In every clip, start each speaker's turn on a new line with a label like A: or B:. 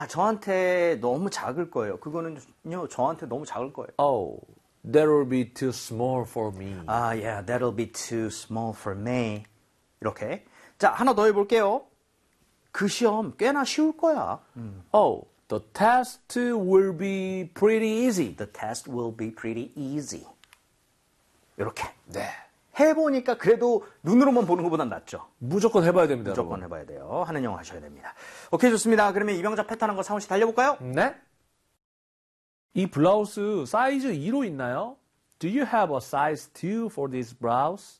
A: 저한테 너무 작을 거예요. 그거는요, 저한테 너무 작을 거예요.
B: Oh, that'll be too small for me.
A: Yeah, that'll be too small for me. 이렇게. 자, 하나 더 해볼게요. 그 시험 꽤나 쉬울 거야.
B: Oh, the test will be pretty easy.
A: The test will be pretty easy. 이렇게.
B: 네.
A: 해보니까 그래도 눈으로만 보는 것보단 낫죠.
B: 무조건 해봐야 됩니다.
A: 무조건
B: 여러분.
A: 해봐야 돼요. 하는 영어 하셔야 됩니다. 오케이, 좋습니다. 그러면 이병자 패턴 한거 사원 씨 달려볼까요?
B: 네. 이 블라우스 사이즈 2로 있나요? Do you have a size 2 for this blouse?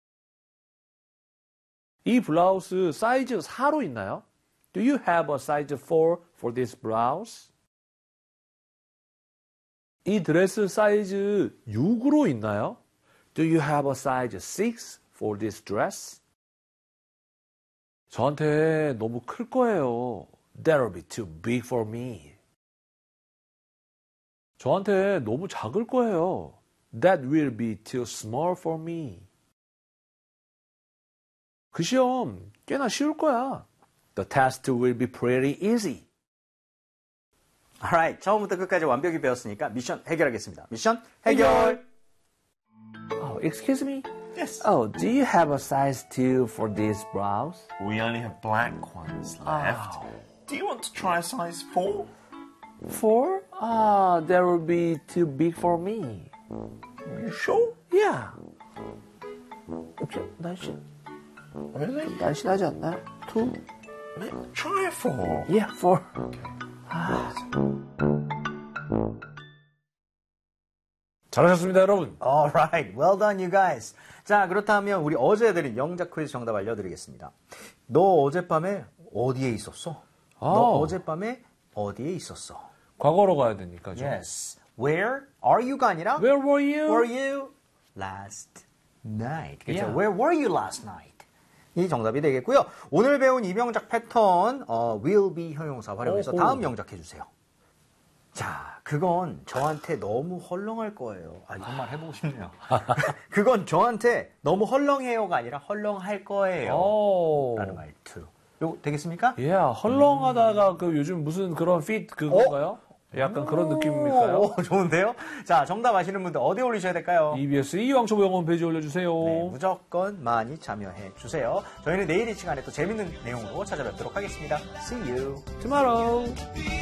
B: 이 블라우스 사이즈 4로 있나요? Do you have a size 4 for this blouse? 이 드레스 사이즈 6으로 있나요? Do you have a size 6 for this dress? 저한테 너무 클 거예요. That'll be too big for me. 저한테 너무 작을 거예요. That will be too small for me. 그 시험 꽤나 쉬울 거야. The test will be pretty easy.
A: Alright, 처음부터 끝까지 완벽히 배웠으니까 미션 해결하겠습니다. 미션 해결!
B: Oh, excuse me?
C: Yes.
B: Oh, do you have a size 2 for this blouse?
C: We only have black ones left. Do you want to try a size 4?
B: 4? That will be too big for me.
C: Are you sure?
B: Yeah.
C: Really?
B: 날씬하지 않나요? 2?
C: Try a 4.
B: Yeah, 4. 잘하셨습니다, 여러분.
A: Alright, well done you guys. 자, 그렇다면 우리 어제 드린 영작 퀴즈 정답 알려드리겠습니다. 너 어젯밤에 어디에 있었어? 너 어젯밤에 어디에 있었어?
B: 과거로 가야 되니까.
A: Yes. Where are you가 아니라
B: Where were you?
A: Were you last night? 그렇죠?
B: Yeah.
A: Where were you last night? 이 정답이 되겠고요. 오늘 배운 이병작 패턴 will be 형용사 활용해서 다음 영작 해주세요. 자, 그건 저한테 너무 헐렁할 거예요. 이런 말 해보고 싶네요. 그건 저한테 너무 헐렁해요가 아니라 헐렁할 거예요. 라는 말투. 요거 되겠습니까?
B: 헐렁하다가 그 요즘 무슨 그런 fit 그건가요? 약간 그런 느낌입니까요?
A: 좋은데요? 자, 정답 아시는 분들 어디에 올리셔야 될까요?
B: EBS 이왕초보 영어 홈페이지 올려주세요.
A: 네, 무조건 많이 참여해 주세요. 저희는 내일 이 시간에 또 재밌는 내용으로 찾아뵙도록 하겠습니다. See you
B: tomorrow.